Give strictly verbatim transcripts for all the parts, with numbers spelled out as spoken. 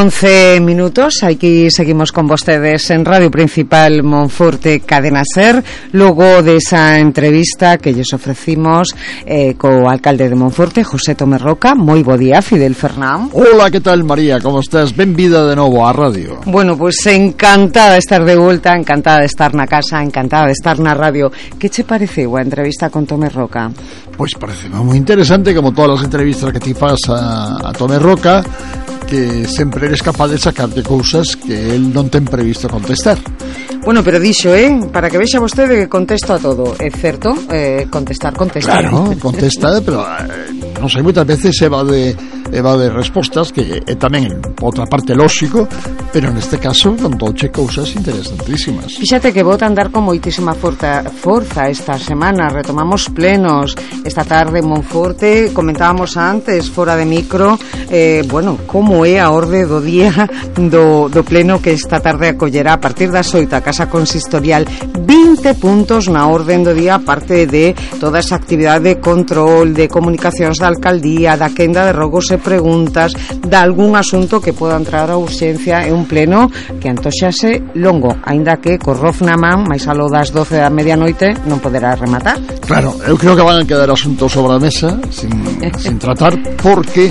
once minutos, aquí seguimos con vostedes en Radio Principal Monforte Cadena Ser, logo desa entrevista que lles ofrecimos eh, co alcalde de Monforte, José Tomé Roca. Moi bo día, Fidel Fernán. Hola, que tal, María, como estás? Benvida de novo á radio. Bueno, pois pues, encantada de estar de volta, encantada de estar na casa, encantada de estar na radio. Que che pareceu a entrevista con Tomé Roca? Pois parece moi interesante, como todas as entrevistas que ti fas a, a Tomé Roca, que sempre eres capaz de sacarte cousas que el non ten previsto contestar. Bueno, pero dixo, eh, para que vexa vostede que contesto a todo, é certo? Eh, contestar, contestar. Claro, contesta, pero eh, non sei, moitas veces evade, evade respostas, que é tamén, por outra parte, lóxico, pero neste caso contouche cousas interesantísimas. Fíxate que vota andar con moitísima forza, forza esta semana, retomamos plenos esta tarde en Monforte, comentábamos antes, fora de micro, eh, bueno, como é a orde do día do, do pleno que esta tarde acollerá a partir das oito a Casa Consistorial, vinte puntos na orden do día, aparte de toda esa actividade de control, de comunicacións da alcaldía, da quenda de rogos e preguntas, de algún asunto que poda entrar a urxencia. É un pleno que antoxase longo, aínda que co rof na man, máis alo das doce da medianoite, non poderá rematar. Claro, eu creo que van a quedar asuntos sobre a mesa sin, sin tratar, porque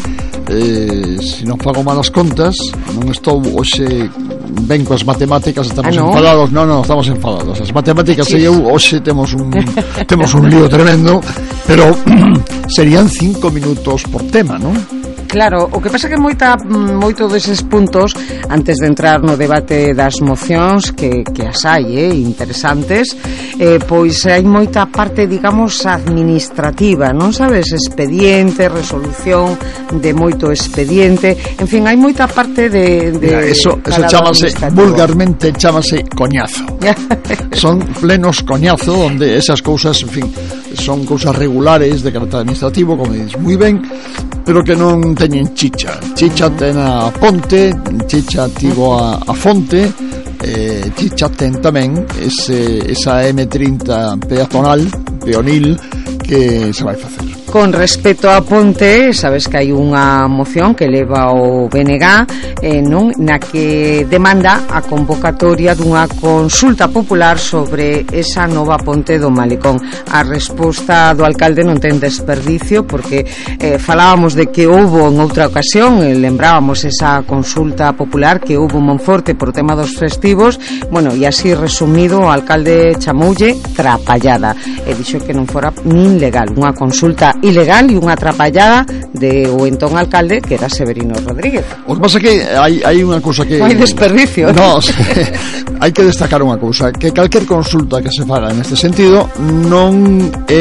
eh, se non fago malas contas, non estou hoxe ben coas matemáticas, estamos ah, no? enfadados. Non, non, estamos enfadados. As matemáticas sí. e eu hoxe temos un temos un lío tremendo, pero serían cinco minutos por tema, non? Claro, o que pasa que moita moito deses puntos, antes de entrar no debate das mocións, que, que as hai, eh, interesantes, eh, pois hai moita parte, digamos, administrativa, non sabes? Expediente, resolución de moito expediente, en fin, hai moita parte de... de Mira, eso eso chámase, vulgarmente chámase coñazo. Son plenos coñazo, onde esas cousas, en fin, son cousas regulares de carácter administrativo, como dices moi ben, pero que non teñen chicha. Chicha ten a ponte, chicha tivo a, a fonte, eh, chicha ten tamén ese, esa eme trinta peatonal, peonil, que se vai facer. Con respecto a Ponte, sabes que hai unha moción que leva o B N G, eh, non, na que demanda a convocatoria dunha consulta popular sobre esa nova ponte do Malecón. A resposta do alcalde non ten desperdicio, porque eh, falábamos de que houbo en outra ocasión, eh, lembrábamos esa consulta popular que houbo en Monforte por o tema dos festivos, bueno, e así resumido, o alcalde chamoulle trapallada, e dixo que non fora nin legal, unha consulta ilegal e unha atrapallada de o entón alcalde, que era Severino Rodríguez. O que pasa que hai, hai unha cousa que... Non hai desperdicio. No, hai que destacar unha cousa, que calquer consulta que se faga neste sentido non é